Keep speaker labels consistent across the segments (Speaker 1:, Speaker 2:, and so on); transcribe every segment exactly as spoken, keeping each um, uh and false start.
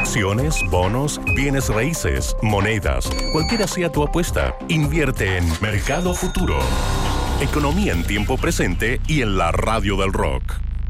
Speaker 1: Acciones, bonos, bienes raíces, monedas. Cualquiera sea tu apuesta, invierte en Mercado Futuro. Economía en tiempo presente y en la radio del rock.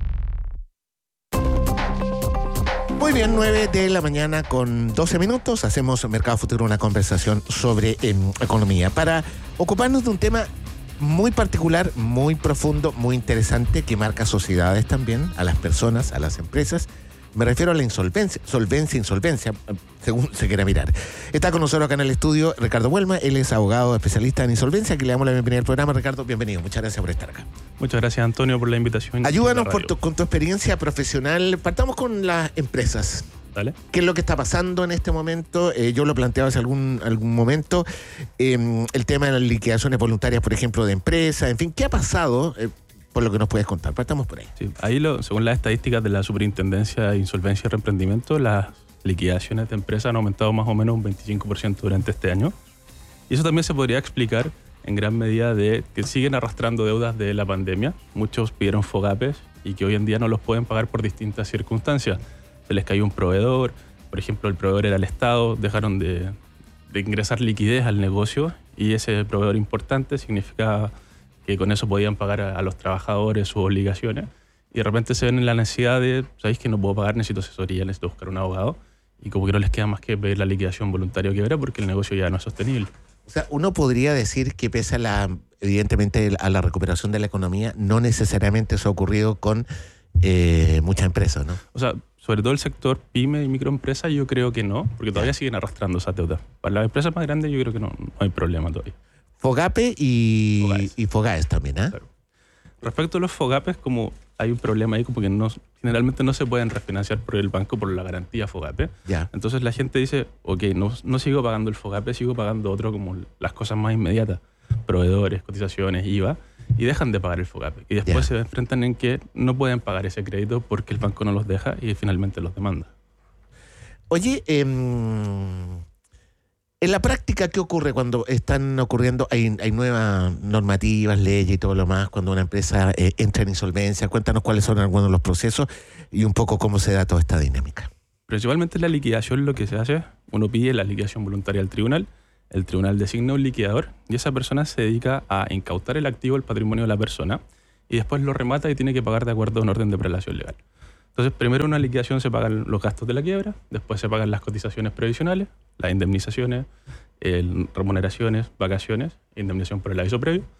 Speaker 2: Muy bien, nueve de la mañana con doce minutos. Hacemos Mercado Futuro, una conversación sobre eh, economía. Para ocuparnos de un tema muy particular, muy profundo, muy interesante, que marca sociedades también, a las personas, a las empresas. Me refiero a la insolvencia, solvencia, insolvencia, según se quiera mirar. Está con nosotros acá en el estudio Ricardo Huelma, él es abogado especialista en insolvencia, que le damos la bienvenida al programa. Ricardo, bienvenido, muchas gracias por estar acá.
Speaker 3: Muchas gracias, Antonio, por la invitación.
Speaker 2: Ayúdanos por tu, con tu experiencia profesional. Partamos con las empresas.
Speaker 3: Dale.
Speaker 2: ¿Qué es lo que está pasando en este momento? Eh, yo lo planteaba hace algún, algún momento. Eh, el tema de las liquidaciones voluntarias, por ejemplo, de empresas. En fin, ¿qué ha pasado? Eh, por lo que nos puedes contar. Partamos por ahí.
Speaker 3: Sí, ahí, lo, según las estadísticas de la Superintendencia de Insolvencia y Reemprendimiento, las liquidaciones de empresas han aumentado más o menos un veinticinco por ciento durante este año. Y eso también se podría explicar en gran medida de que siguen arrastrando deudas de la pandemia. Muchos pidieron FOGAPES y que hoy en día no los pueden pagar por distintas circunstancias. Se les cayó un proveedor, por ejemplo, el proveedor era el Estado, dejaron de, de ingresar liquidez al negocio y ese proveedor importante significaba que con eso podían pagar a, a los trabajadores sus obligaciones, y de repente se ven en la necesidad de, ¿sabéis que no puedo pagar? Necesito asesoría, necesito buscar un abogado, y como que no les queda más que pedir la liquidación voluntaria o quiebra porque el negocio ya no es sostenible.
Speaker 2: O sea, uno podría decir que pese a la, evidentemente, a la recuperación de la economía, no necesariamente eso ha ocurrido con eh, muchas empresas, ¿no?
Speaker 3: O sea, sobre todo el sector pyme y microempresa, yo creo que no, porque todavía siguen arrastrando esa deuda. Para las empresas más grandes yo creo que no, no hay problema todavía.
Speaker 2: FOGAPE y
Speaker 3: FOGAES,
Speaker 2: y FOGAES también, ¿eh?
Speaker 3: Claro. Respecto a los FOGAPES, como hay un problema ahí, como que no, generalmente no se pueden refinanciar por el banco por la garantía FOGAPE.
Speaker 2: Ya.
Speaker 3: Entonces la gente dice, ok, no, no sigo pagando el FOGAPE, sigo pagando otro como las cosas más inmediatas, proveedores, cotizaciones, I V A, y dejan de pagar el FOGAPE. Y después
Speaker 2: Ya.
Speaker 3: se enfrentan en que no pueden pagar ese crédito porque el banco no los deja y finalmente los demanda.
Speaker 2: Oye, eh, en la práctica, ¿qué ocurre cuando están ocurriendo, hay, hay nuevas normativas, leyes y todo lo más, cuando una empresa eh, entra en insolvencia? Cuéntanos cuáles son algunos de los procesos y un poco cómo se da toda esta dinámica.
Speaker 3: Principalmente en la liquidación lo que se hace, uno pide la liquidación voluntaria al tribunal, el tribunal designa un liquidador y esa persona se dedica a incautar el activo, el patrimonio de la persona, y después lo remata y tiene que pagar de acuerdo a un orden de prelación legal. Entonces, primero en una liquidación se pagan los gastos de la quiebra, después se pagan las cotizaciones previsionales, las indemnizaciones, el, remuneraciones, vacaciones, indemnización por el aviso previo,